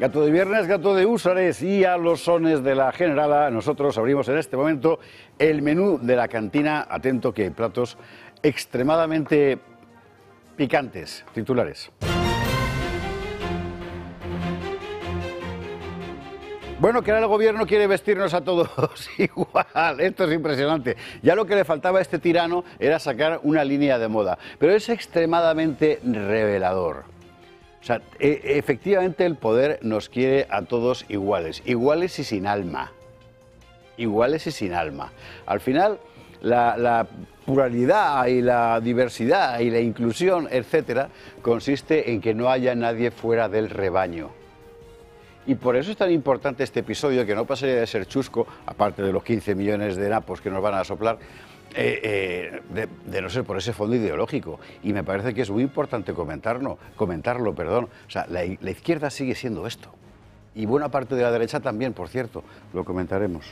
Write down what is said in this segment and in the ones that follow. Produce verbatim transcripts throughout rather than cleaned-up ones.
Gato de viernes, gato de húsares y a los sones de la generala, nosotros abrimos en este momento el menú de la cantina. Atento que hay platos extremadamente picantes. Titulares. Bueno, que ahora el gobierno quiere vestirnos a todos igual, esto es impresionante. Ya lo que le faltaba a este tirano era sacar una línea de moda, pero es extremadamente revelador. O sea, e efectivamente el poder nos quiere a todos iguales, iguales y sin alma, iguales y sin alma. Al final, la, la pluralidad y la diversidad y la inclusión, etcétera, consiste en que no haya nadie fuera del rebaño. Y por eso es tan importante este episodio, que no pasaría de ser chusco, aparte de los quince millones de napos que nos van a soplar, eh, eh, de, de no ser por ese fondo ideológico. Y me parece que es muy importante comentarlo, comentarlo, perdón. O sea, la, la izquierda sigue siendo esto. Y buena parte de la derecha también, por cierto, lo comentaremos.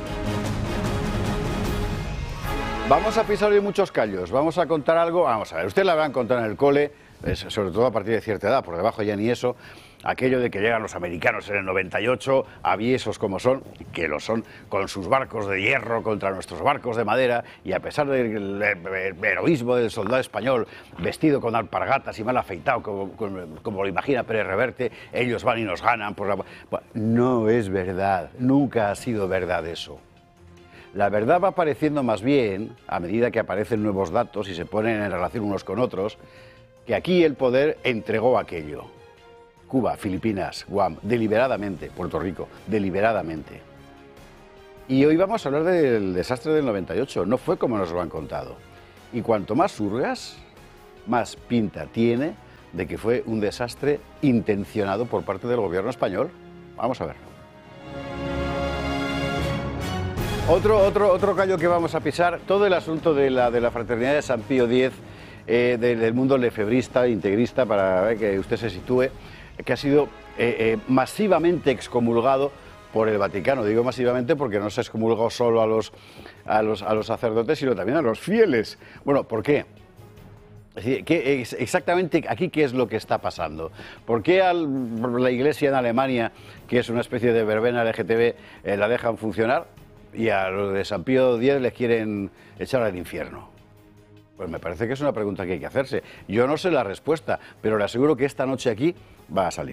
Vamos a pisar hoy muchos callos, vamos a contar algo, vamos a ver, usted la va a contar en el cole, sobre todo a partir de cierta edad, por debajo ya ni eso, aquello de que llegan los americanos en el noventa y ocho, aviesos como son, que lo son, con sus barcos de hierro contra nuestros barcos de madera, y a pesar del heroísmo del soldado español, vestido con alpargatas y mal afeitado, como, como, como lo imagina Pérez Reverte, ellos van y nos ganan. Por la... No es verdad, nunca ha sido verdad eso. La verdad va apareciendo más bien, a medida que aparecen nuevos datos y se ponen en relación unos con otros, que aquí el poder entregó aquello. Cuba, Filipinas, Guam, deliberadamente, Puerto Rico, deliberadamente. Y hoy vamos a hablar del desastre del noventa y ocho, no fue como nos lo han contado. Y cuanto más surgas, más pinta tiene de que fue un desastre intencionado por parte del gobierno español. Vamos a ver. Otro, otro, otro callo que vamos a pisar, todo el asunto de la, de la fraternidad de San Pío X, eh, de, del mundo lefebrista, integrista, para eh, que usted se sitúe, que ha sido eh, eh, masivamente excomulgado por el Vaticano. Digo masivamente porque no se excomulgó solo a los, a los, a los sacerdotes, sino también a los fieles. Bueno, ¿por qué? Es decir, ¿qué, exactamente aquí qué es lo que está pasando? ¿Por qué a la Iglesia en Alemania, que es una especie de verbena L G T B, eh, la dejan funcionar? Y a los de San Pío X les quieren echar al infierno. Pues me parece que es una pregunta que hay que hacerse. Yo no sé la respuesta, pero le aseguro que esta noche aquí va a salir.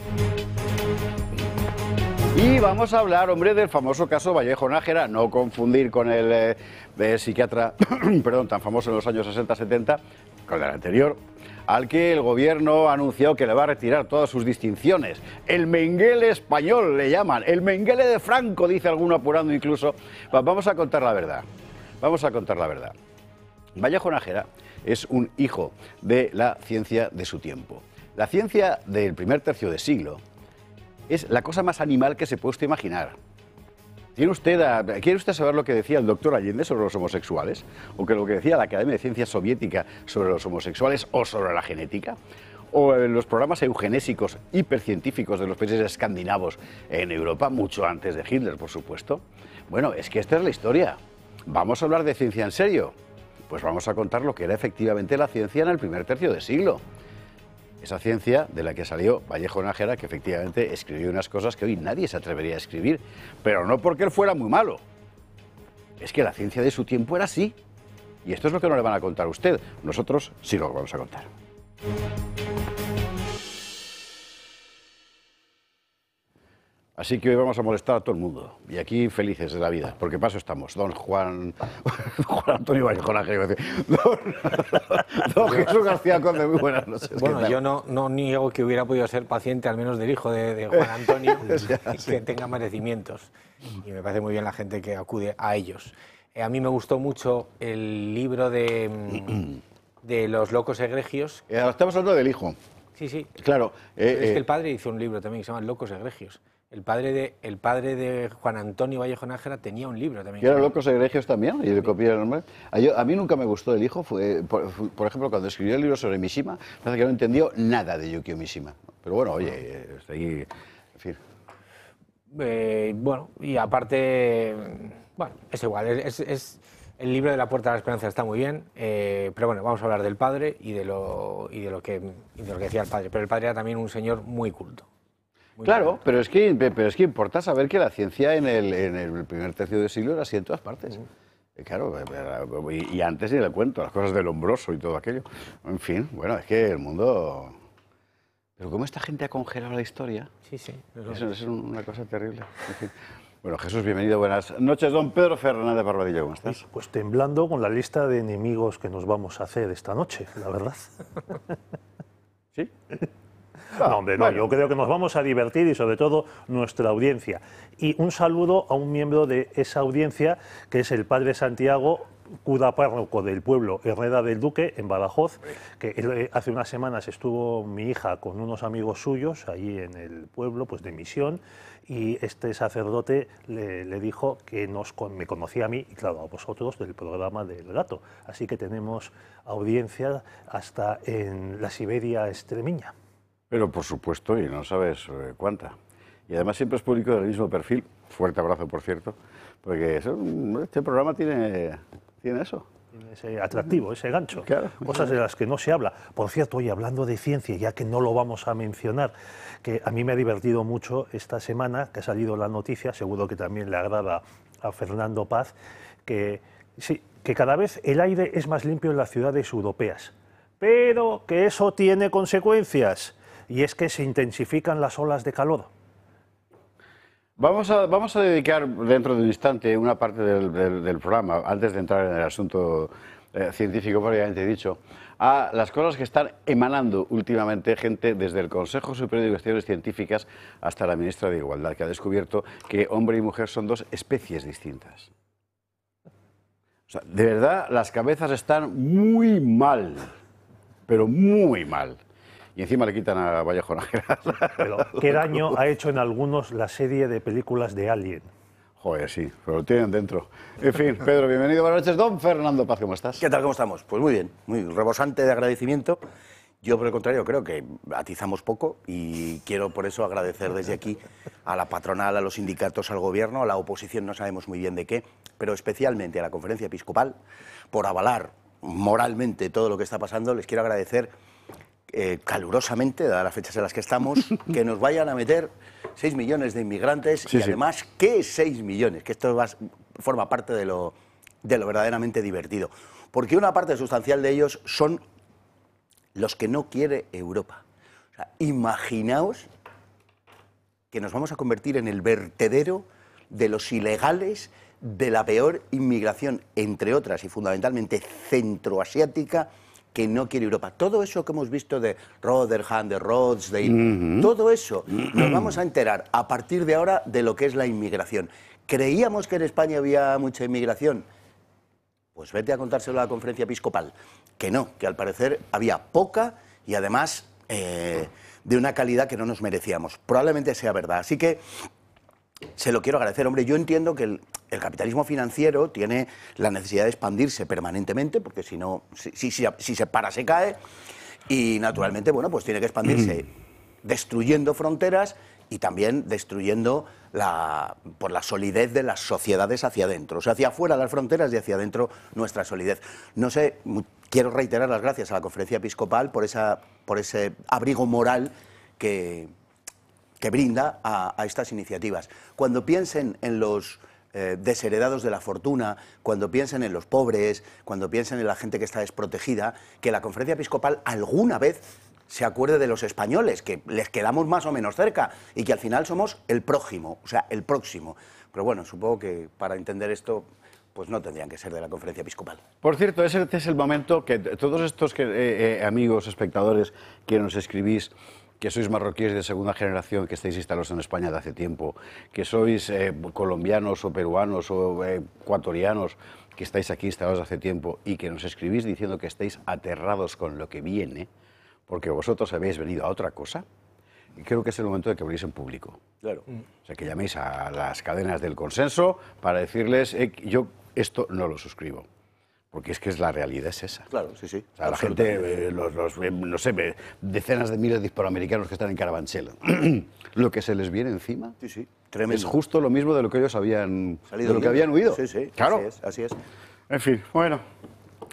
Y vamos a hablar, hombre, del famoso caso Vallejo Nájera, no confundir con el eh, eh, psiquiatra, perdón, tan famoso en los años sesenta setenta, con el anterior, al que el gobierno ha anunciado que le va a retirar todas sus distinciones. El Mengele español le llaman, el Mengele de Franco, dice alguno apurando incluso. Vamos a contar la verdad, vamos a contar la verdad. Vallejo Nájera es un hijo de la ciencia de su tiempo. La ciencia del primer tercio de siglo es la cosa más animal que se puede usted imaginar. ¿Tiene usted a, ¿Quiere usted saber lo que decía el doctor Allende sobre los homosexuales? ¿O que lo que decía la Academia de Ciencias Soviética sobre los homosexuales o sobre la genética? ¿O en los programas eugenésicos hipercientíficos de los países escandinavos en Europa, mucho antes de Hitler, por supuesto? Bueno, es que esta es la historia. ¿Vamos a hablar de ciencia en serio? Pues vamos a contar lo que era efectivamente la ciencia en el primer tercio de siglo. Esa ciencia de la que salió Vallejo Nájera, que efectivamente escribió unas cosas que hoy nadie se atrevería a escribir, pero no porque él fuera muy malo. Es que la ciencia de su tiempo era así. Y esto es lo que no le van a contar a usted. Nosotros sí lo vamos a contar. Así que hoy vamos a molestar a todo el mundo. Y aquí felices de la vida, porque paso estamos. Don Juan, Juan Antonio Vallejo Nájera, don, don Jesús García Conde, muy buenas noches. Bueno, yo no, no niego que hubiera podido ser paciente, al menos del hijo de, de Juan Antonio, y que sí tenga merecimientos. Y me parece muy bien la gente que acude a ellos. Eh, a mí me gustó mucho el libro de, de los locos egregios. Eh, estamos hablando del hijo. Sí, sí. Claro. Eh, es que el padre hizo un libro también que se llama Locos egregios. El padre, de, el padre de Juan Antonio Vallejo Nájera tenía un libro también. ¿Y eran locos egregios también? ¿Y le copié el nombre? A, yo, a mí nunca me gustó el hijo. Fue, por, por ejemplo, cuando escribió el libro sobre Mishima, parece que no entendió nada de Yukio Mishima. Pero bueno, oye, está ahí, en fin. Eh, bueno, y aparte, bueno, es igual, es, es, el libro de La Puerta de la Esperanza está muy bien, eh, pero bueno, vamos a hablar del padre y de, lo, y, de lo que, y de lo que decía el padre. Pero el padre era también un señor muy culto. Muy claro, bonito. pero es, que, pero es que importa saber que la ciencia en el, en el primer tercio del siglo era así en todas partes. Uh-huh. Claro, y, y antes ni le cuento, las cosas del Lombroso y todo aquello. En fin, bueno, es que el mundo... Pero cómo esta gente ha congelado la historia. Sí, sí. Eso, eso es una cosa terrible. En fin. Bueno, Jesús, bienvenido, buenas noches. Don Pedro Fernández Barbadillo, ¿cómo estás? Pues temblando con la lista de enemigos que nos vamos a hacer esta noche, la verdad. ¿Sí? No, hombre, no, bueno. Yo creo que nos vamos a divertir y sobre todo nuestra audiencia. Y un saludo a un miembro de esa audiencia, que es el padre Santiago, cura párroco del pueblo Herrera del Duque, en Badajoz, que hace unas semanas estuvo mi hija con unos amigos suyos allí en el pueblo, pues de misión, y este sacerdote le, le dijo que nos, me conocía a mí y claro, a vosotros del programa del gato. Así que tenemos audiencia hasta en la Siberia extremeña. Pero por supuesto, y no sabes eh, cuánta. Y además siempre es público del mismo perfil. Fuerte abrazo, por cierto, porque eso, este programa tiene, tiene eso. Tiene ese atractivo, ese gancho. Claro. Cosas de las que no se habla. Por cierto, hoy hablando de ciencia, ya que no lo vamos a mencionar, que a mí me ha divertido mucho esta semana, que ha salido la noticia, seguro que también le agrada a Fernando Paz, que, sí, que cada vez el aire es más limpio en las ciudades europeas, pero que eso tiene consecuencias, y es que se intensifican las olas de calor. Vamos a, vamos a dedicar dentro de un instante una parte del, del, del programa, antes de entrar en el asunto eh, científico propiamente dicho, a las cosas que están emanando últimamente gente desde el Consejo Superior de Investigaciones Científicas hasta la ministra de Igualdad, que ha descubierto que hombre y mujer son dos especies distintas. O sea, de verdad, las cabezas están muy mal, pero muy mal. Y encima le quitan a Vallejo Nájera. Pero qué daño ha hecho en algunos la serie de películas de Alien. Joder, sí, pero lo tienen dentro. En fin, Pedro, bienvenido, buenas noches. Don Fernando Paz, ¿cómo estás? ¿Qué tal, cómo estamos? Pues muy bien, muy rebosante de agradecimiento. Yo, por el contrario, creo que atizamos poco y quiero por eso agradecer desde aquí a la patronal, a los sindicatos, al gobierno, a la oposición, no sabemos muy bien de qué, pero especialmente a la Conferencia Episcopal, por avalar moralmente todo lo que está pasando. Les quiero agradecer Eh, calurosamente, dadas las fechas en las que estamos, que nos vayan a meter seis millones de inmigrantes sí, y además, sí. ¿qué seis millones? Que esto va, forma parte de lo, de lo verdaderamente divertido. Porque una parte sustancial de ellos son los que no quiere Europa. O sea, imaginaos que nos vamos a convertir en el vertedero de los ilegales, de la peor inmigración, entre otras, y fundamentalmente centroasiática, que no quiere Europa. Todo eso que hemos visto de Rotherham, de Rhodes, de uh-huh. todo eso, uh-huh. nos vamos a enterar a partir de ahora de lo que es la inmigración. ¿Creíamos que en España había mucha inmigración? Pues vete a contárselo a la Conferencia Episcopal. Que no, que al parecer había poca y además eh, de una calidad que no nos merecíamos. Probablemente sea verdad. Así que se lo quiero agradecer. Hombre, yo entiendo que el, el capitalismo financiero tiene la necesidad de expandirse permanentemente, porque si no, si, si, si, si se para, se cae, y naturalmente, bueno, pues tiene que expandirse destruyendo fronteras y también destruyendo la, por la solidez de las sociedades hacia adentro. O sea, hacia afuera las fronteras y hacia adentro nuestra solidez. No sé, quiero reiterar las gracias a la Conferencia Episcopal por, esa, por ese abrigo moral que... que brinda a, a estas iniciativas. Cuando piensen en los eh, desheredados de la fortuna, cuando piensen en los pobres, cuando piensen en la gente que está desprotegida, que la Conferencia Episcopal alguna vez se acuerde de los españoles, que les quedamos más o menos cerca y que al final somos el prójimo, o sea, el próximo. Pero bueno, supongo que para entender esto, pues no tendrían que ser de la Conferencia Episcopal. Por cierto, ese es el momento que todos estos que, eh, eh, amigos, espectadores que nos escribís, que sois marroquíes de segunda generación, que estáis instalados en España de hace tiempo, que sois eh, colombianos o peruanos o eh, ecuatorianos, que estáis aquí instalados hace tiempo y que nos escribís diciendo que estáis aterrados con lo que viene, porque vosotros habéis venido a otra cosa, y creo que es el momento de que habléis en público. Claro. O sea, que llaméis a las cadenas del consenso para decirles, eh, yo esto no lo suscribo. Porque es que es la realidad es esa. Claro, sí, sí. O sea, la gente, eh, los, los, eh, no sé, decenas de miles de hispanoamericanos que están en Carabanchel, lo que se les viene encima sí, sí. Tremendo. Es justo lo mismo de lo que ellos habían, Salido de lo que habían huido. Sí, sí, claro. Así es, así es. En fin, bueno,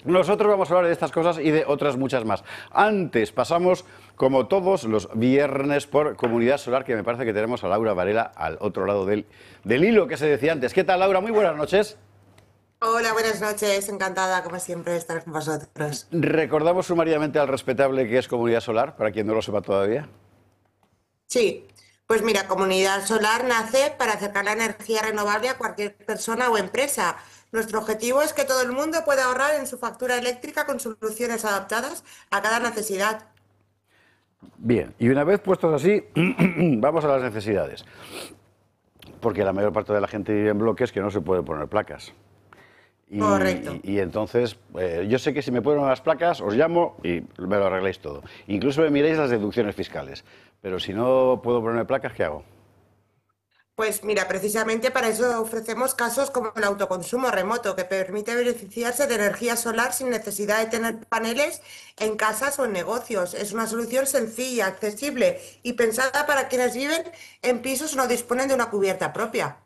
Nosotros vamos a hablar de estas cosas y de otras muchas más. Antes pasamos, como todos los viernes, por Comunidad Solar, que me parece que tenemos a Laura Varela al otro lado del, del hilo que se decía antes. ¿Qué tal, Laura? Muy buenas noches. Hola, buenas noches. Encantada, como siempre, de estar con vosotros. Recordamos sumariamente al respetable que es Comunidad Solar, para quien no lo sepa todavía. Sí, pues mira, Comunidad Solar nace para acercar la energía renovable a cualquier persona o empresa. Nuestro objetivo es que todo el mundo pueda ahorrar en su factura eléctrica con soluciones adaptadas a cada necesidad. Bien, y una vez puestos así, vamos a las necesidades. Porque la mayor parte de la gente vive en bloques que no se puede poner placas. Y, Correcto. Y, y entonces, eh, yo sé que si me ponen las placas, os llamo y me lo arregláis todo. Incluso me miréis las deducciones fiscales. Pero si no puedo ponerme placas, ¿qué hago? Pues mira, precisamente para eso ofrecemos casos como el autoconsumo remoto, que permite beneficiarse de energía solar sin necesidad de tener paneles en casas o en negocios. Es una solución sencilla, accesible y pensada para quienes viven en pisos o no disponen de una cubierta propia.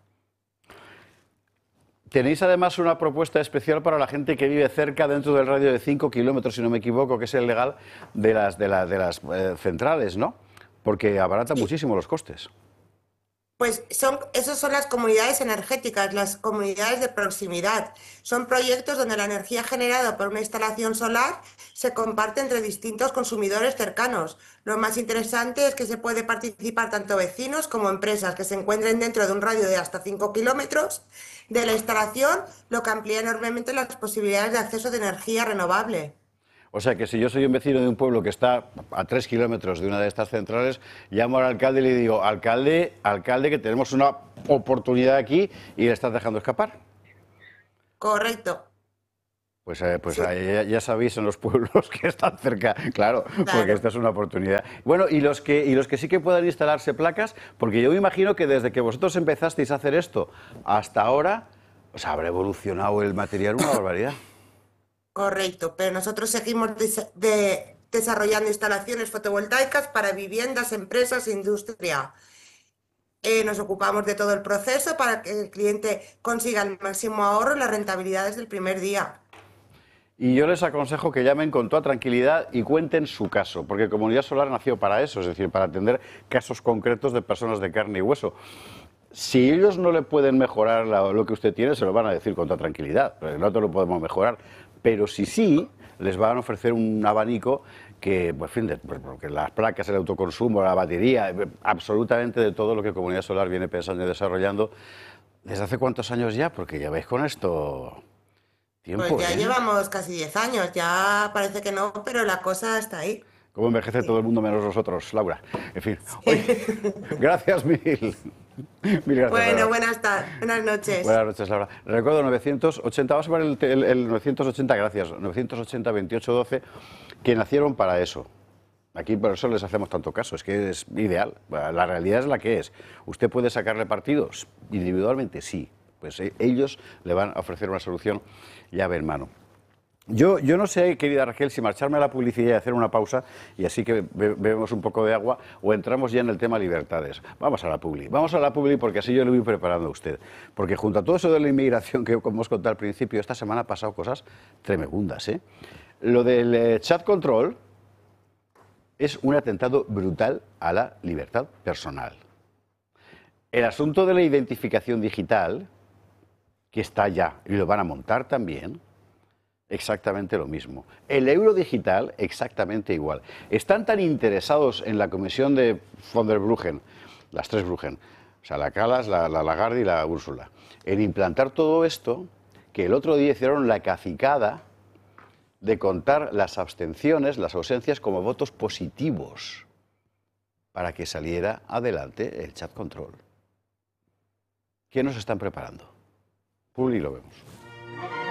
Tenéis además una propuesta especial para la gente que vive cerca, dentro del radio de cinco kilómetros, si no me equivoco, que es el legal de las, de la, de las eh, centrales, ¿no? Porque abarata Sí. muchísimo los costes. Pues son, esas son las comunidades energéticas, las comunidades de proximidad. Son proyectos donde la energía generada por una instalación solar se comparte entre distintos consumidores cercanos. Lo más interesante es que se puede participar tanto vecinos como empresas que se encuentren dentro de un radio de hasta cinco kilómetros de la instalación, lo que amplía enormemente las posibilidades de acceso de energía renovable. O sea que si yo soy un vecino de un pueblo que está a tres kilómetros de una de estas centrales, llamo al alcalde y le digo, alcalde, alcalde, que tenemos una oportunidad aquí y le estás dejando escapar. Correcto. Pues, eh, pues Sí. ahí ya, ya sabéis en los pueblos que están cerca, claro, porque Claro. esta es una oportunidad. Bueno, y los que y los que sí que puedan instalarse placas, porque yo me imagino que desde que vosotros empezasteis a hacer esto hasta ahora, os habrá evolucionado el material una barbaridad. Correcto, pero nosotros seguimos desa- de- desarrollando instalaciones fotovoltaicas para viviendas, empresas e industria. Eh, nos ocupamos de todo el proceso para que el cliente consiga el máximo ahorro y la rentabilidad desde el primer día. Y yo les aconsejo que llamen con toda tranquilidad y cuenten su caso, porque Comunidad Solar nació para eso, es decir, para atender casos concretos de personas de carne y hueso. Si ellos no le pueden mejorar la- lo que usted tiene, se lo van a decir con toda tranquilidad, porque no te lo podemos mejorar. Pero si sí, les van a ofrecer un abanico que, pues, en fin, de- pues, porque las placas, el autoconsumo, la batería, eh, absolutamente de todo lo que Comunidad Solar viene pensando y desarrollando. ¿Desde hace cuántos años ya? Porque ya veis con esto tiempo, Pues ya ¿eh? llevamos casi diez años, ya parece que no, pero la cosa está ahí. Cómo envejece todo el mundo menos nosotros, Laura. En fin, oye, gracias mil. Mil gracias, Bueno, Laura. buenas tardes, buenas noches. Buenas noches, Laura. Recuerdo novecientos ochenta, vamos a ver el, el- el novecientos ochenta, gracias, novecientos ochenta, veintiocho doce, que nacieron para eso. Aquí por eso les hacemos tanto caso, es que es ideal. La realidad es la que es. ¿Usted puede sacarle partidos? Individualmente sí. Pues eh, ellos le van a ofrecer una solución llave en mano. Yo, yo no sé, querida Raquel, si marcharme a la publicidad y hacer una pausa y así que be- bebemos un poco de agua o entramos ya en el tema libertades. Vamos a la publi. Vamos a la publi porque así yo le voy preparando a usted. Porque junto a todo eso de la inmigración que hemos contado al principio, esta semana han pasado cosas tremendas, ¿eh? Lo del eh, chat control es un atentado brutal a la libertad personal. El asunto de la identificación digital, que está ya y lo van a montar también, exactamente lo mismo. El euro digital, exactamente igual. Están tan interesados en la comisión de von der Bruggen, las tres Bruggen, o sea, la Calas, la, la Lagarde y la Úrsula, en implantar todo esto, que el otro día hicieron la cacicada de contar las abstenciones, las ausencias como votos positivos, para que saliera adelante el chat control. ¿Qué nos están preparando? Publi, lo vemos.